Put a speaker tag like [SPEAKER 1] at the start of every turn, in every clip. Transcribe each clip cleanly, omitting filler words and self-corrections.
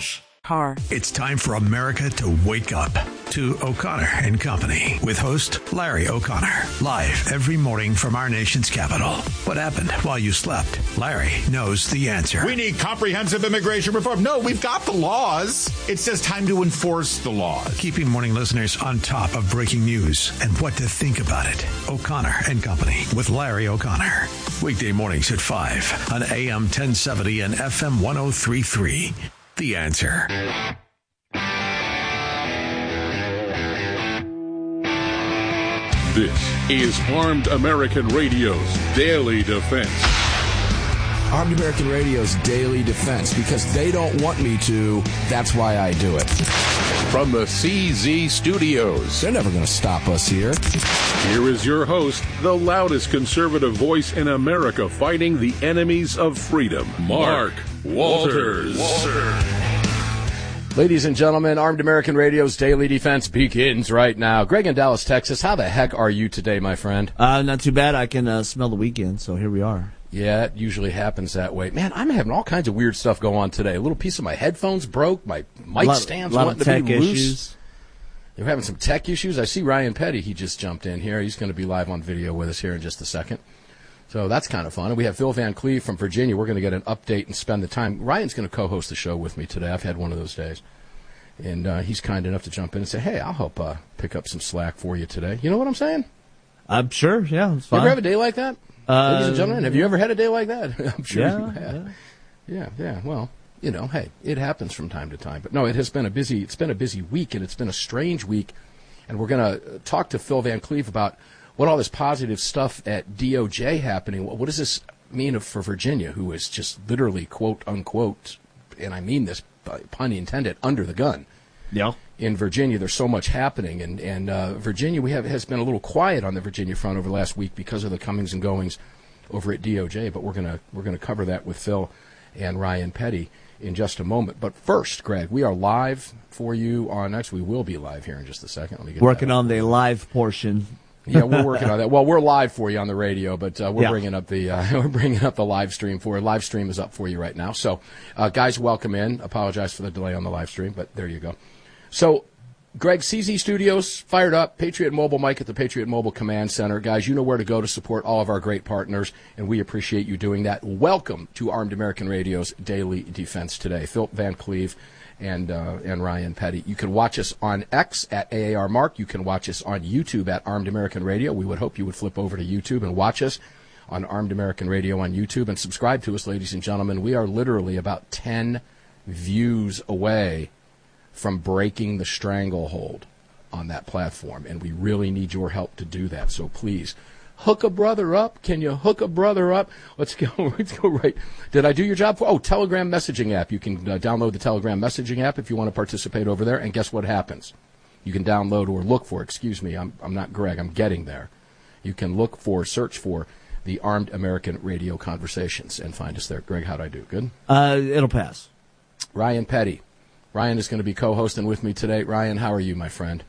[SPEAKER 1] News. It's time for America to wake up to O'Connor and Company with host Larry O'Connor. Live every morning from our nation's capital. What happened while you slept? Larry knows the answer.
[SPEAKER 2] We need comprehensive immigration reform. No, we've got the laws. It's just time to enforce the laws.
[SPEAKER 1] Keeping morning listeners on top of breaking news and what to think about it. O'Connor and Company with Larry O'Connor. Weekday mornings at 5 on AM 1070 and FM 1033. The Answer.
[SPEAKER 3] This is Armed American Radio's Daily Defense.
[SPEAKER 4] Armed American Radio's Daily Defense, because they don't want me to, that's why I do it.
[SPEAKER 3] From the CZ Studios.
[SPEAKER 4] They're never going to stop us here.
[SPEAKER 3] Here is your host, the loudest conservative voice in America fighting the enemies of freedom, Mark Walters.
[SPEAKER 4] Ladies and gentlemen, Armed American Radio's Daily Defense begins right now. Greg in Dallas, Texas, how the heck are you today, my friend?
[SPEAKER 5] Not too bad. I can smell the weekend, so here we are.
[SPEAKER 4] Yeah, it usually happens that way. Man, I'm having all kinds of weird stuff go on today. A little piece of my headphones broke. My mic stands wanting to be loose.
[SPEAKER 5] Issues.
[SPEAKER 4] They're having some tech issues. I see Ryan Petty. He just jumped in here. He's going to be live on video with us here in just a second. So that's kind of fun. And we have Phil Van Cleve from Virginia. We're going to get an update and spend the time. Ryan's going to co-host the show with me today. I've had one of those days. And he's kind enough to jump in and say, hey, I'll help pick up some slack for you today. You know what I'm saying?
[SPEAKER 5] I'm sure, yeah. It's fine.
[SPEAKER 4] You ever have a day like that? Ladies and gentlemen, have you ever had a day like that? I'm sure you have. Yeah. Well, you know, hey, it happens from time to time. But no, it's been a busy week, and it's been a strange week. And we're going to talk to Phil Van Cleve about what all this positive stuff at DOJ happening. What does this mean for Virginia, who is just literally, quote, unquote, and I mean this, pun intended, under the gun.
[SPEAKER 5] Yeah.
[SPEAKER 4] In Virginia, there's so much happening, and Virginia has been a little quiet on the Virginia front over the last week because of the comings and goings over at DOJ. But we're gonna cover that with Phil and Ryan Petty in just a moment. But first, Greg, we are live for you on. Actually, we will be live here in just a second. Let me get
[SPEAKER 5] working on the live portion.
[SPEAKER 4] Yeah, we're working on that. Well, we're live for you on the radio, but we're bringing up the live stream for you. Live stream is up for you right now. So, guys, welcome in. Apologize for the delay on the live stream, but there you go. So, Greg, CZ Studios fired up. Patriot Mobile Mike at the Patriot Mobile Command Center. Guys, you know where to go to support all of our great partners, and we appreciate you doing that. Welcome to Armed American Radio's Daily Defense today. Phil Van Cleve and Ryan Petty. You can watch us on X at AAR Mark. You can watch us on YouTube at Armed American Radio. We would hope you would flip over to YouTube and watch us on Armed American Radio on YouTube and subscribe to us, ladies and gentlemen. We are literally about 10 views away from breaking the stranglehold on that platform, and we really need your help to do that. So please, hook a brother up. Can you hook a brother up? Let's go right. Did I do your job? Telegram messaging app. You can download the Telegram messaging app if you want to participate over there, and guess what happens? You can download or look for, I'm not Greg, I'm getting there. You can search for the Armed American Radio Conversations and find us there. Greg, how'd I do? Good?
[SPEAKER 5] It'll pass.
[SPEAKER 4] Ryan Petty. Ryan is going to be co-hosting with me today. Ryan, how are you, my friend?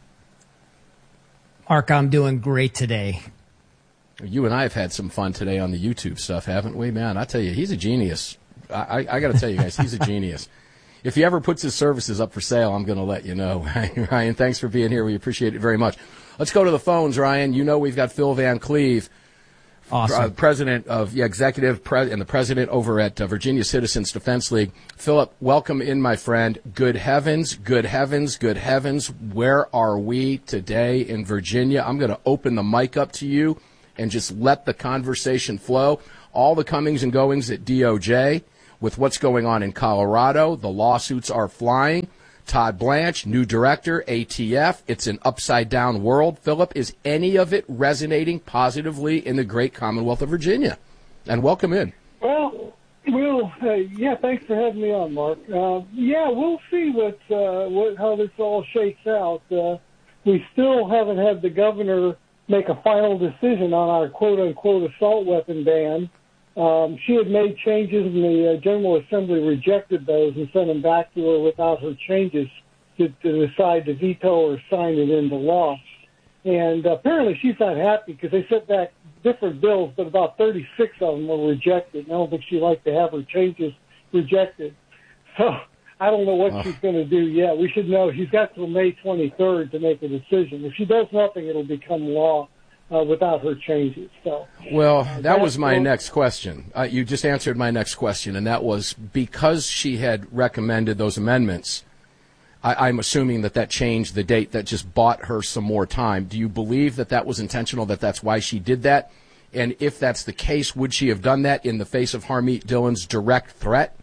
[SPEAKER 6] Mark, I'm doing great today.
[SPEAKER 4] You and I have had some fun today on the YouTube stuff, haven't we? Man, I tell you, he's a genius. I got to tell you guys, he's a genius. If he ever puts his services up for sale, I'm going to let you know. Ryan, thanks for being here. We appreciate it very much. Let's go to the phones, Ryan. You know we've got Phil Van Cleve.
[SPEAKER 6] Awesome.
[SPEAKER 4] President of executive and the president over at Virginia Citizens Defense League. Philip, welcome in, my friend. Good heavens, good heavens, good heavens. Where are we today in Virginia? I'm going to open the mic up to you and just let the conversation flow. All the comings and goings at DOJ with what's going on in Colorado. The lawsuits are flying. Todd Blanche, new director, ATF. It's an upside-down world. Philip, is any of it resonating positively in the great Commonwealth of Virginia? And welcome in.
[SPEAKER 7] Well, thanks for having me on, Mark. We'll see how this all shakes out. We still haven't had the governor make a final decision on our quote-unquote assault weapon ban. She had made changes, and the General Assembly rejected those and sent them back to her without her changes to decide to veto or sign it into law. And apparently she's not happy because they sent back different bills, but about 36 of them were rejected. I don't think she'd like to have her changes rejected. So I don't know what she's going to do yet. We should know she's got till May 23rd to make a decision. If she does nothing, it'll become law without her changes. So,
[SPEAKER 4] well, that was my next question. You just answered my next question, and that was because she had recommended those amendments. I'm assuming that changed the date, that just bought her some more time. Do you believe that was intentional, that that's why she did that? And if that's the case, would she have done that in the face of Harmeet Dillon's direct threat?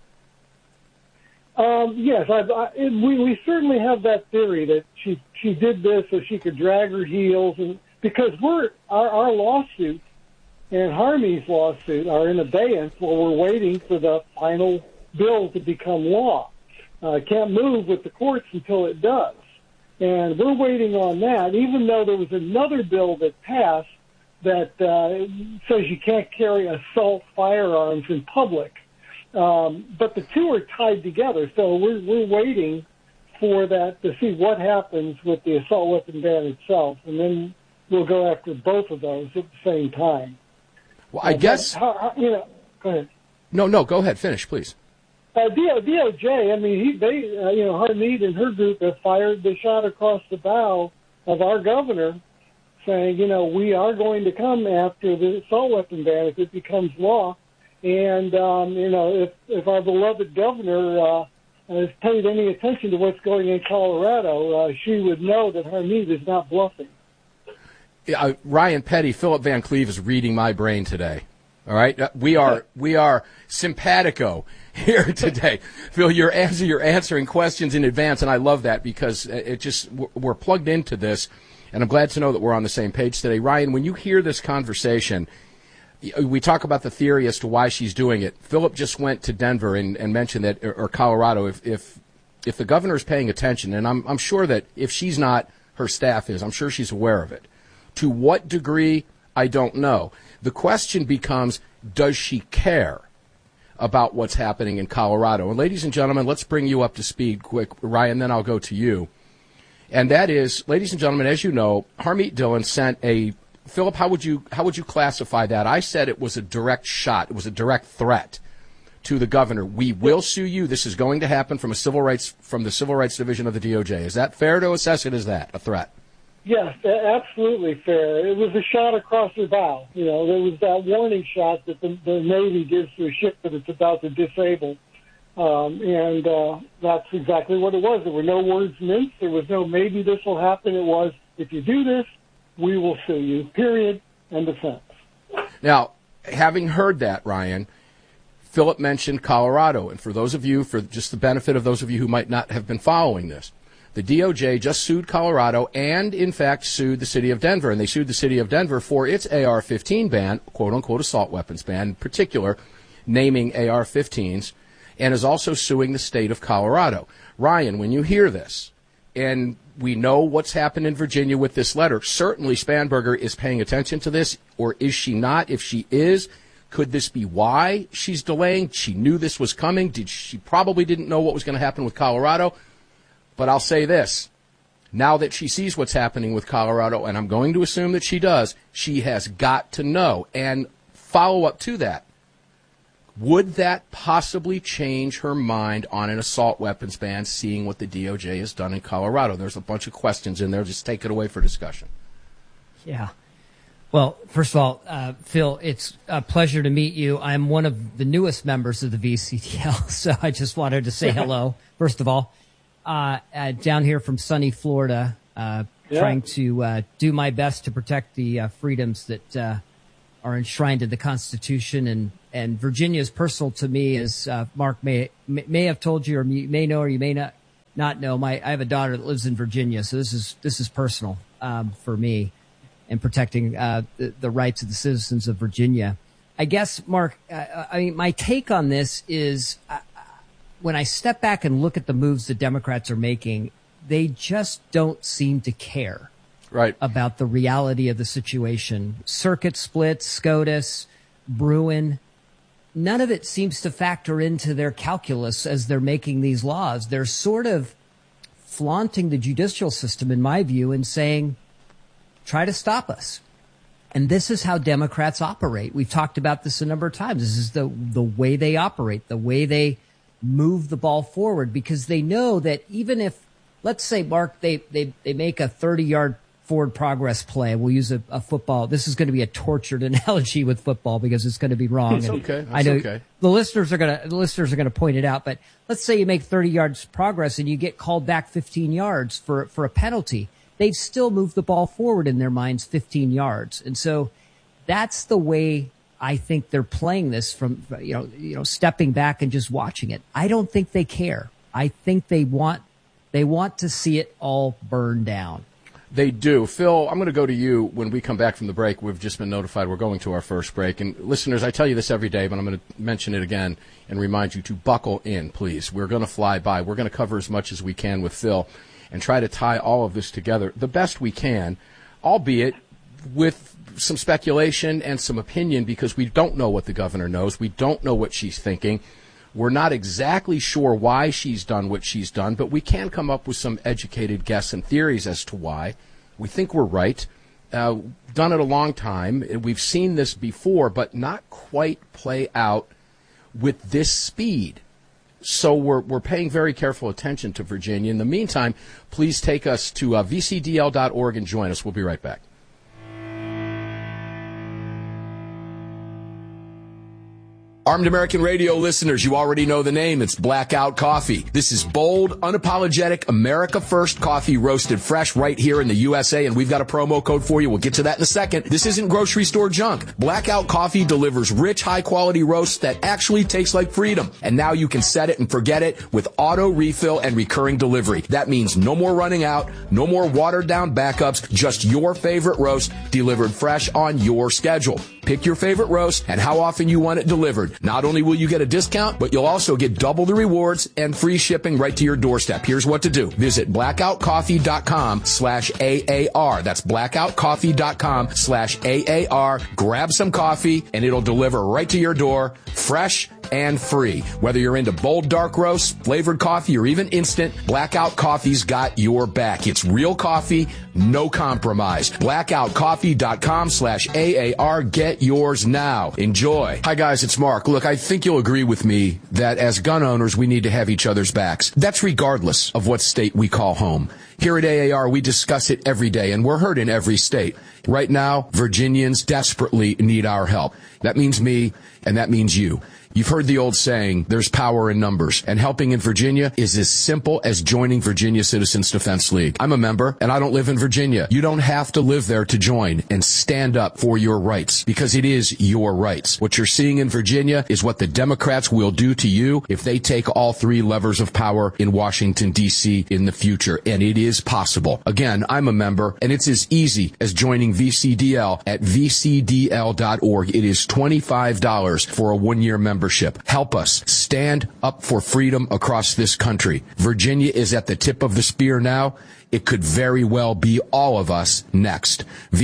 [SPEAKER 7] Yes, we certainly have that theory that she did this so she could drag her heels, and because our lawsuit and Harmeet's lawsuit are in abeyance while we're waiting for the final bill to become law. Can't move with the courts until it does, and we're waiting on that. Even though there was another bill that passed that says you can't carry assault firearms in public. But the two are tied together, so we're waiting for that to see what happens with the assault weapon ban itself, and then we'll go after both of those at the same time.
[SPEAKER 4] Well, I guess...
[SPEAKER 7] go ahead.
[SPEAKER 4] No, go ahead. Finish, please.
[SPEAKER 7] DOJ, I mean, Harmeet and her group have fired the shot across the bow of our governor saying, we are going to come after the assault weapon ban if it becomes law. And, if our beloved governor has paid any attention to what's going in Colorado, she would know that Harmeet is not bluffing.
[SPEAKER 4] Ryan Petty, Philip Van Cleve is reading my brain today. All right? We are simpatico here today. Phil, you're answering questions in advance, and I love that because we're plugged into this, and I'm glad to know that we're on the same page today. Ryan, when you hear this conversation, we talk about the theory as to why she's doing it. Philip just went to Denver and mentioned that, or Colorado, if the governor is paying attention, and I'm sure that if she's not, her staff is. I'm sure she's aware of it. To what degree, I don't know. The question becomes, does she care about what's happening in Colorado? And ladies and gentlemen, let's bring you up to speed quick. Ryan, then I'll go to you. And that is, ladies and gentlemen, as you know, Harmeet Dillon sent a... Philip, how would you classify that? I said it was a direct shot. It was a direct threat to the governor. We will sue you. This is going to happen from the Civil Rights Division of the DOJ. Is that fair to assess it as that, a threat?
[SPEAKER 7] Yes, absolutely fair. It was a shot across the bow. There was that warning shot that the Navy gives to a ship that it's about to disable. And that's exactly what it was. There were no words minced. There was no maybe this will happen. It was, if you do this, we will sue you, period, end of sentence.
[SPEAKER 4] Now, having heard that, Ryan, Philip mentioned Colorado. And for just the benefit of those of you who might not have been following this, the DOJ just sued Colorado and, in fact, sued the city of Denver. And they sued the city of Denver for its AR-15 ban, quote-unquote assault weapons ban, in particular, naming AR-15s, and is also suing the state of Colorado. Ryan, when you hear this, and we know what's happened in Virginia with this letter, certainly Spanberger is paying attention to this, or is she not? If she is, could this be why she's delaying? She knew this was coming. She probably didn't know what was going to happen with Colorado. But I'll say this. Now that she sees what's happening with Colorado, and I'm going to assume that she does, she has got to know. And follow up to that. Would that possibly change her mind on an assault weapons ban, seeing what the DOJ has done in Colorado? There's a bunch of questions in there. Just take it away for discussion.
[SPEAKER 6] Yeah. Well, first of all, Phil, it's a pleasure to meet you. I'm one of the newest members of the VCTL, so I just wanted to say hello, first of all. Down here from sunny Florida, trying to do my best to protect the freedoms that are enshrined in the Constitution, and Virginia is personal to me, as Mark may have told you, or you may know, or you may not know. I have a daughter that lives in Virginia, so this is personal for me, and protecting the rights of the citizens of Virginia. I guess, Mark, my take on this is, when I step back and look at the moves the Democrats are making, they just don't seem to care. Right. About the reality of the situation. Circuit splits, SCOTUS, Bruin, none of it seems to factor into their calculus as they're making these laws. They're sort of flaunting the judicial system, in my view, and saying, try to stop us. And this is how Democrats operate. We've talked about this a number of times. This is the way they operate, the way they move the ball forward, because they know that even if, let's say, Mark, they make a 30-yard forward progress play. We'll use a football. This is going to be a tortured analogy with football because it's going to be wrong.
[SPEAKER 4] It's okay.
[SPEAKER 6] I know
[SPEAKER 4] okay.
[SPEAKER 6] The listeners are going to point it out, but let's say you make 30 yards progress and you get called back 15 yards for a penalty. They've still moved the ball forward in their minds 15 yards. And so that's the way I think they're playing this, from, stepping back and just watching it. I don't think they care. I think they want to see it all burn down.
[SPEAKER 4] They do. Phil, I'm going to go to you when we come back from the break. We've just been notified we're going to our first break. And listeners, I tell you this every day, but I'm going to mention it again and remind you to buckle in, please. We're going to fly by. We're going to cover as much as we can with Phil and try to tie all of this together the best we can, albeit with some speculation and some opinion, because we don't know what the governor knows. We don't know what she's thinking. We're not exactly sure why she's done what she's done, but we can come up with some educated guess and theories as to why. We think we're right. Done it a long time. We've seen this before, but not quite play out with this speed. So we're paying very careful attention to Virginia. In the meantime, please take us to vcdl.org and join us. We'll be right back. Armed American Radio listeners, you already know the name. It's Blackout Coffee. This is bold, unapologetic, America First coffee roasted fresh right here in the USA, and we've got a promo code for you. We'll get to that in a second. This isn't grocery store junk. Blackout Coffee delivers rich, high-quality roasts that actually taste like freedom. And now you can set it and forget it with auto refill and recurring delivery. That means no more running out, no more watered-down backups, just your favorite roast delivered fresh on your schedule. Pick your favorite roast and how often you want it delivered. Not only will you get a discount, but you'll also get double the rewards and free shipping right to your doorstep. Here's what to do. Visit blackoutcoffee.com/AAR. That's blackoutcoffee.com/AAR. Grab some coffee and it'll deliver right to your door, fresh and free. Whether you're into bold dark roasts, flavored coffee, or even instant, Blackout Coffee's got your back. It's real coffee, no compromise. blackoutcoffee.com/AAR. Get yours now. Enjoy. Hi guys, it's Mark. Look, I think you'll agree with me that as gun owners, we need to have each other's backs. That's regardless of what state we call home. Here at AAR, we discuss it every day, and we're heard in every state. Right now, Virginians desperately need our help. That means me, and that means you. You've heard the old saying, there's power in numbers, and helping in Virginia is as simple as joining Virginia Citizens Defense League. I'm a member, and I don't live in Virginia. You don't have to live there to join and stand up for your rights, because it is your rights. What you're seeing in Virginia is what the Democrats will do to you if they take all three levers of power in Washington, D.C. in the future, and it is possible. Again, I'm a member, and it's as easy as joining VCDL at vcdl.org. It is $25 for a one-year membership. Help us stand up for freedom across this country. Virginia is at the tip of the spear now. It could very well be all of us next.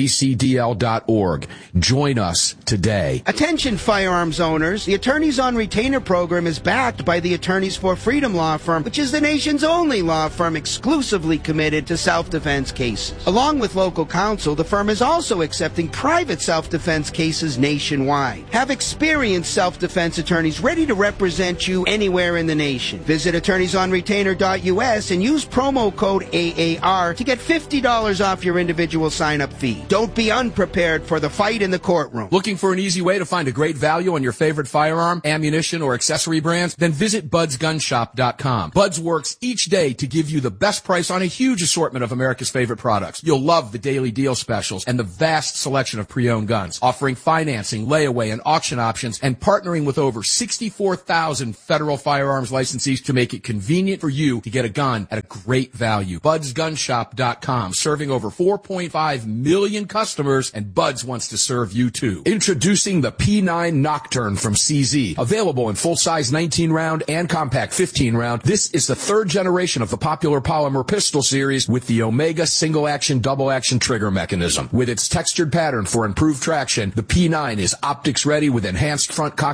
[SPEAKER 4] VCDL.org. Join us today.
[SPEAKER 8] Attention firearms owners. The Attorneys on Retainer program is backed by the Attorneys for Freedom law firm, which is the nation's only law firm exclusively committed to self-defense cases. Along with local counsel, the firm is also accepting private self-defense cases nationwide. Have experienced self-defense attorneys ready to represent you anywhere in the nation. Visit attorneysonretainer.us and use promo code AAR to get $50 off your individual sign-up fee. Don't be unprepared for the fight in the courtroom.
[SPEAKER 4] Looking for an easy way to find a great value on your favorite firearm, ammunition, or accessory brands? Then visit budsgunshop.com. Buds works each day to give you the best price on a huge assortment of America's favorite products. You'll love the daily deal specials and the vast selection of pre-owned guns, offering financing, layaway, and auction options, and partnering with over 64,000 federal firearms licensees to make it convenient for you to get a gun at a great value. budsgunshop.com, serving over 4.5 million customers, and Buds wants to serve you too. Introducing the P9 Nocturne from CZ, available in full-size 19-round and compact 15-round. This is the third generation of the popular polymer pistol series with the Omega single-action, double-action trigger mechanism. With its textured pattern for improved traction, the P9 is optics-ready with enhanced front cocking serration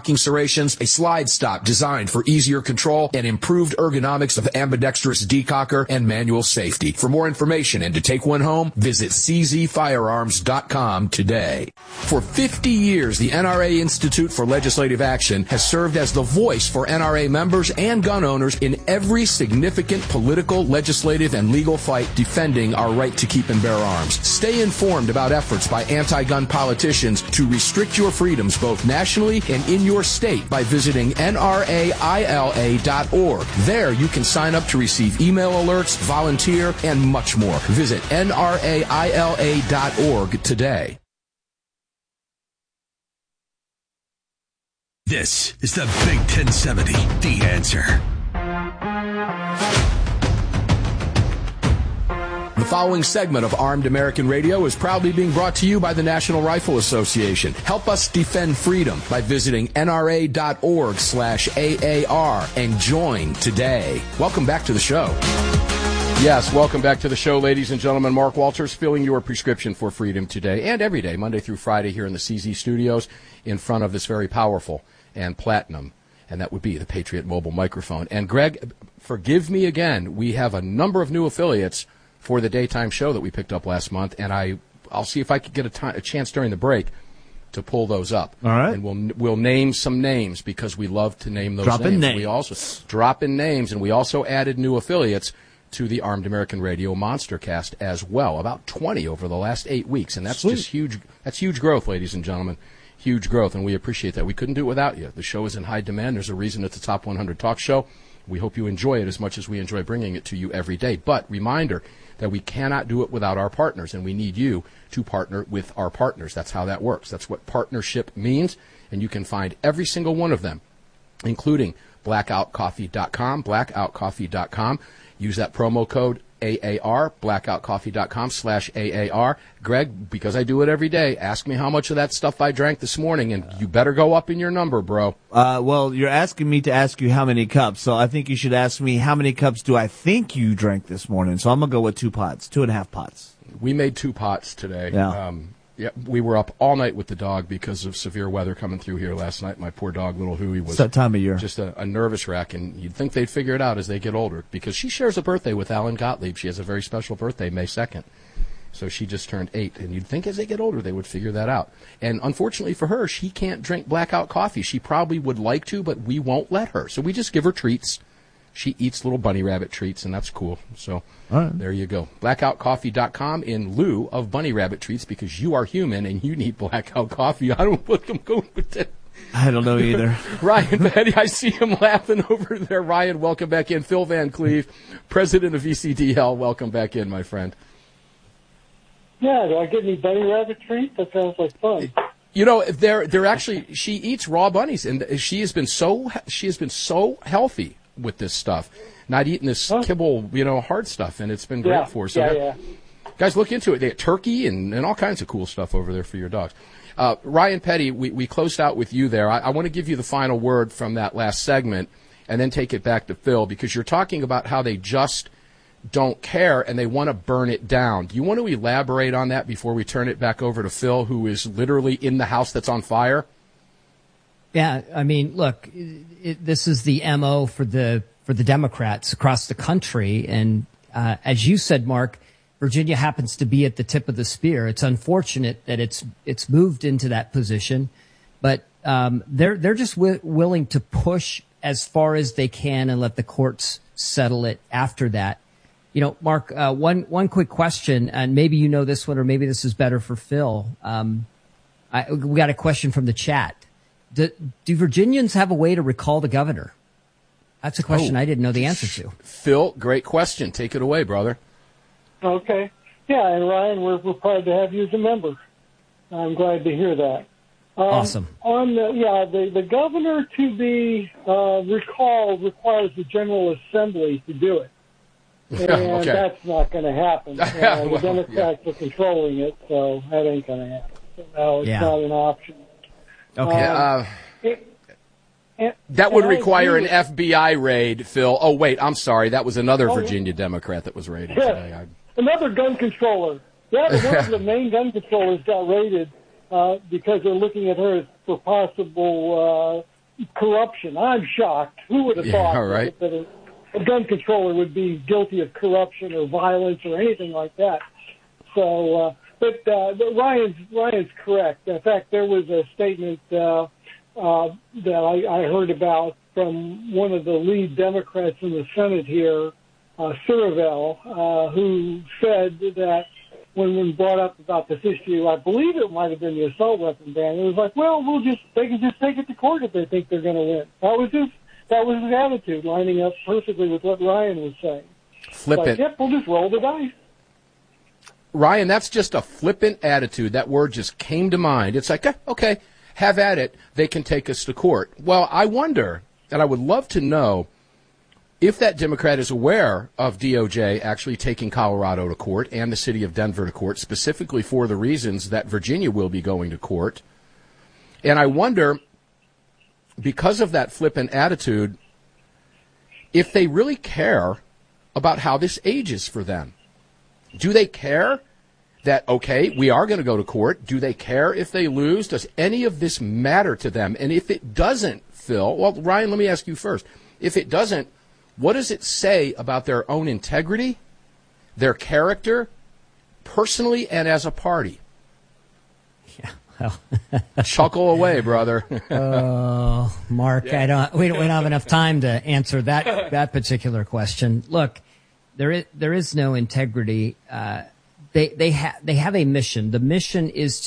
[SPEAKER 4] vibrations, a slide stop designed for easier control, and improved ergonomics of ambidextrous decocker and manual safety. For more information and to take one home, visit czfirearms.com today. For 50 years, the NRA Institute for Legislative Action has served as the voice for NRA members and gun owners in every significant political, legislative, and legal fight defending our right to keep and bear arms. Stay informed about efforts by anti-gun politicians to restrict your freedoms both nationally and in your state by visiting nraila.org. There you can sign up to receive email alerts, volunteer, and much more. Visit nraila.org today.
[SPEAKER 1] This is the Big 1070, The Answer.
[SPEAKER 4] The following segment of Armed American Radio is proudly being brought to you by the National Rifle Association. Help us defend freedom by visiting nra.org/AAR and join today. Welcome back to the show. Yes, welcome back to the show, ladies and gentlemen. Mark Walters filling your prescription for freedom today and every day, Monday through Friday, here in the CZ studios in front of this very powerful and platinum, and that would be the Patriot Mobile microphone. And Greg, forgive me again, we have a number of new affiliates for the daytime show that we picked up last month, and I'll see if I could get a chance during the break to pull those up.
[SPEAKER 5] All right.
[SPEAKER 4] And we'll name some names because we love to name those
[SPEAKER 5] names.
[SPEAKER 4] We also drop in names, and we also added new affiliates to the Armed American Radio Monstercast as well, about 20 over the last 8 weeks, and that's just huge. That's huge growth, ladies and gentlemen. Huge growth, and we appreciate that. We couldn't do it without you. The show is in high demand. There's a reason it's a Top 100 talk show. We hope you enjoy it as much as we enjoy bringing it to you every day. But reminder that we cannot do it without our partners, and we need you to partner with our partners. That's how that works. That's what partnership means, and you can find every single one of them, including blackoutcoffee.com, blackoutcoffee.com. Use that promo code AAR, blackoutcoffee.com/AAR. Greg, because I do it every day, ask me how much of that stuff I drank this morning, and you better go up in your number, bro.
[SPEAKER 5] Well, you're asking me to ask you how many cups, so I think you should ask me how many cups do I think you drank this morning. So I'm going to go with 2 pots, 2.5 pots.
[SPEAKER 4] We made 2 pots today.
[SPEAKER 5] Yeah.
[SPEAKER 4] Yeah, we were up all night with the dog because of severe weather coming through here last night. My poor dog, little Huey, was
[SPEAKER 5] it's that time of year.
[SPEAKER 4] Just a nervous wreck, and you'd think they'd figure it out as they get older because she shares a birthday with Alan Gottlieb. She has a very special birthday, May 2nd. So she just turned 8, and you'd think as they get older they would figure that out. And unfortunately for her, she can't drink blackout coffee. She probably would like to, but we won't let her. So we just give her treats. She eats little bunny rabbit treats, and that's cool. So There you go. Blackoutcoffee.com in lieu of bunny rabbit treats because you are human and you need blackout coffee. I don't know what I'm going with that.
[SPEAKER 5] I don't know either.
[SPEAKER 4] Ryan Petty, I see him laughing over there. Ryan, welcome back in. Phil Van Cleve, president of VCDL, welcome back in, my friend.
[SPEAKER 7] Yeah, do I get any bunny rabbit treats? That sounds like fun.
[SPEAKER 4] You know, they're actually, she eats raw bunnies, and she has been so healthy with this stuff, not eating this kibble, hard stuff, and it's been great for her. So guys, look into it. They have turkey and all kinds of cool stuff over there for your dogs. Ryan Petty, we closed out with you there. I want to give you the final word from that last segment and then take it back to Phil, because you're talking about how they just don't care and they want to burn it down. Do you want to elaborate on that before we turn it back over to Phil, who is literally in the house that's on fire?
[SPEAKER 6] Yeah, I mean, look, this is the MO for the Democrats across the country, and as you said, Mark, Virginia happens to be at the tip of the spear. It's unfortunate that it's moved into that position, but they're just willing to push as far as they can and let the courts settle it after that. Mark, one quick question, and maybe you know this one, or maybe this is better for Phil. We got a question from the chat. Do Virginians have a way to recall the governor? That's a question I didn't know the answer to.
[SPEAKER 4] Phil, great question. Take it away, brother.
[SPEAKER 7] Okay. Yeah, and Ryan, we're proud to have you as a member. I'm glad to hear that.
[SPEAKER 6] Awesome.
[SPEAKER 7] On the governor to be recalled requires the General Assembly to do it. And that's not going to happen. The Democrats are controlling it, so that ain't going to happen. So, no, it's not an option.
[SPEAKER 4] Okay. That would require an FBI raid, Phil. Oh, wait, I'm sorry. That was another Virginia Democrat that was raided today.
[SPEAKER 7] Another gun controller. Yeah, one of the main gun controllers got raided because they're looking at her for possible corruption. I'm shocked. Who would have thought that a gun controller would be guilty of corruption or violence or anything like that? So, but Ryan's correct. In fact, there was a statement that I heard about from one of the lead Democrats in the Senate here, Surivel, who said that when brought up about this issue, I believe it might have been the assault weapon ban. It was like, well, they can just take it to court if they think they're going to win. That was his attitude, lining up perfectly with what Ryan was saying.
[SPEAKER 4] Flippant.
[SPEAKER 7] Like, yep, we'll just roll the dice.
[SPEAKER 4] Ryan, that's just a flippant attitude. That word just came to mind. It's like, okay, have at it. They can take us to court. Well, I wonder, and I would love to know, if that Democrat is aware of DOJ actually taking Colorado to court and the city of Denver to court, specifically for the reasons that Virginia will be going to court. And I wonder, because of that flippant attitude, if they really care about how this ages for them. Do they care that, okay, we are going to go to court? Do they care if they lose? Does any of this matter to them? And if it doesn't, Phil, well, Ryan, let me ask you first. If it doesn't, what does it say about their own integrity, their character, personally and as a party?
[SPEAKER 6] Yeah, well.
[SPEAKER 4] Chuckle away, brother.
[SPEAKER 6] Oh, Mark, yeah. We don't have enough time to answer that particular question. Look, there is no integrity. They have a mission. The mission is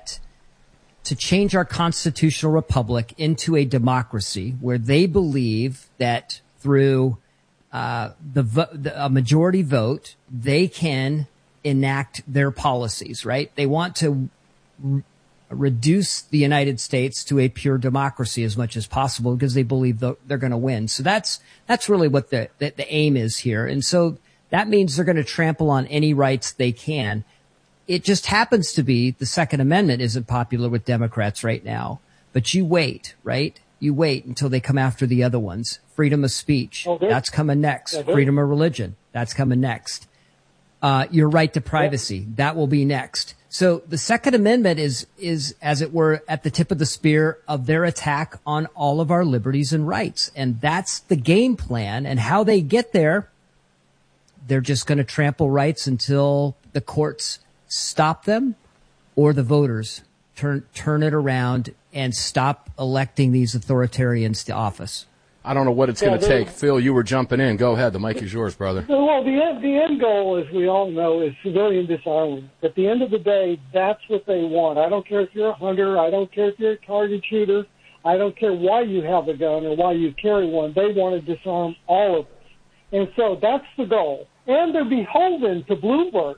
[SPEAKER 6] to change our constitutional republic into a democracy where they believe that through a majority vote, they can enact their policies, right? They want to reduce the United States to a pure democracy as much as possible because they believe they're going to win. So that's really what the aim is here. And so that means they're going to trample on any rights they can. It just happens to be the Second Amendment isn't popular with Democrats right now, but you wait, right? You wait until they come after the other ones. Freedom of speech, that's coming next. Freedom of religion, that's coming next. Your right to privacy, that will be next. So the Second Amendment is, as it were, at the tip of the spear of their attack on all of our liberties and rights. And that's the game plan. And how they get there, they're just going to trample rights until the courts stop them or the voters turn it around and stop electing these authoritarians to office.
[SPEAKER 4] I don't know what it's going to take. Phil, you were jumping in. Go ahead. The mic is yours, brother.
[SPEAKER 7] Well, the end goal, as we all know, is civilian disarmament. At the end of the day, that's what they want. I don't care if you're a hunter. I don't care if you're a target shooter. I don't care why you have a gun or why you carry one. They want to disarm all of us. And so that's the goal. And they're beholden to Bloomberg.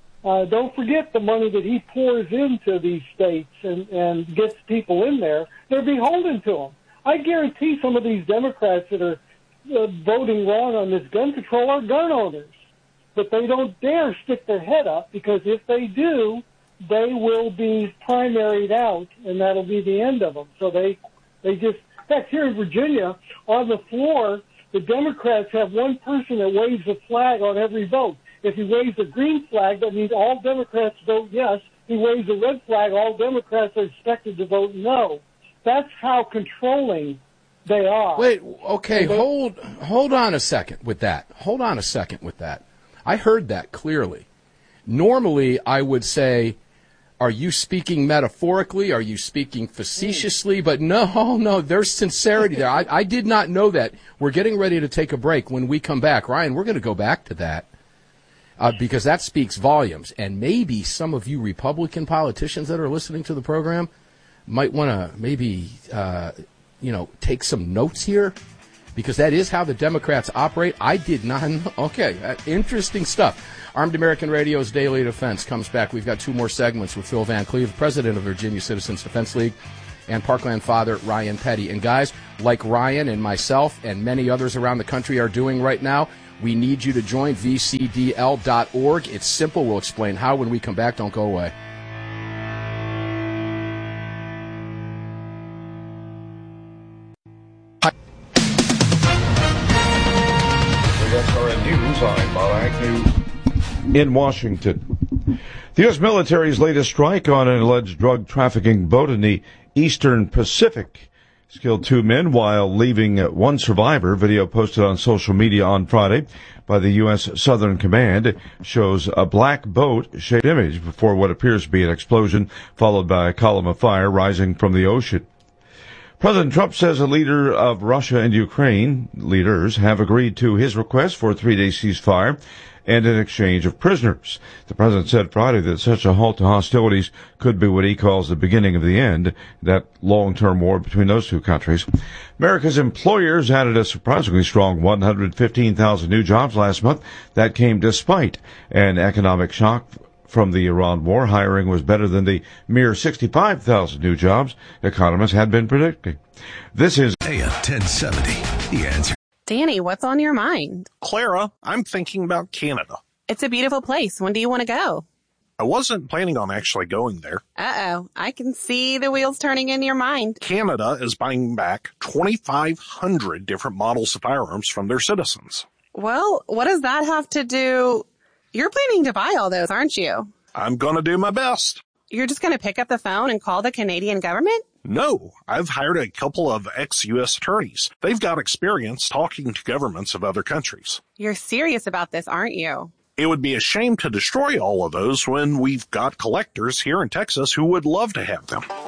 [SPEAKER 7] Don't forget the money that he pours into these states and gets people in there. They're beholden to him. I guarantee some of these Democrats that are voting wrong on this gun control are gun owners. But they don't dare stick their head up because if they do, they will be primaried out, and that'll be the end of them. So they just, in fact, here in Virginia, on the floor, the Democrats have one person that waves a flag on every vote. If he waves a green flag, that means all Democrats vote yes. He waves a red flag, all Democrats are expected to vote no. That's how controlling they are.
[SPEAKER 4] Wait, okay, hold on a second with that. Hold on a second with that. I heard that clearly. Normally, I would say, are you speaking metaphorically? Are you speaking facetiously? But no, there's sincerity there. I did not know that. We're getting ready to take a break. When we come back, Ryan, we're going to go back to that. Because that speaks volumes. And maybe some of you Republican politicians that are listening to the program might want to maybe, take some notes here. Because that is how the Democrats operate. I did not know. Okay, interesting stuff. Armed American Radio's Daily Defense comes back. We've got two more segments with Phil Van Cleve, president of Virginia Citizens Defense League, and Parkland father Ryan Petty. And guys, like Ryan and myself and many others around the country are doing right now, we need you to join VCDL.org. It's simple. We'll explain how when we come back. Don't go away.
[SPEAKER 9] SRN News, I'm Bob Agnew in Washington. The U.S. military's latest strike on an alleged drug trafficking boat in the Eastern Pacific He's killed 2 men while leaving 1 survivor. Video posted on social media on Friday by the U.S. Southern Command shows a black boat-shaped image before what appears to be an explosion, followed by a column of fire rising from the ocean. President Trump says the leader of Russia and Ukraine leaders have agreed to his request for a 3-day ceasefire and an exchange of prisoners. The president said Friday that such a halt to hostilities could be what he calls the beginning of the end, that long-term war between those 2 countries. America's employers added a surprisingly strong 115,000 new jobs last month. That came despite an economic shock from the Iran war. Hiring was better than the mere 65,000 new jobs economists had been predicting. This is
[SPEAKER 1] AM 1070, The Answer.
[SPEAKER 10] Danny, what's on your mind?
[SPEAKER 11] Clara, I'm thinking about Canada.
[SPEAKER 10] It's a beautiful place. When do you want to go?
[SPEAKER 11] I wasn't planning on actually going there.
[SPEAKER 10] Uh-oh. I can see the wheels turning in your mind.
[SPEAKER 11] Canada is buying back 2,500 different models of firearms from their citizens.
[SPEAKER 10] Well, what does that have to do? You're planning to buy all those, aren't you?
[SPEAKER 11] I'm going to do my best.
[SPEAKER 10] You're just going to pick up the phone and call the Canadian government?
[SPEAKER 11] No, I've hired a couple of ex-U.S. attorneys. They've got experience talking to governments of other countries.
[SPEAKER 10] You're serious about this, aren't you?
[SPEAKER 11] It would be a shame to destroy all of those when we've got collectors here in Texas who would love to have them.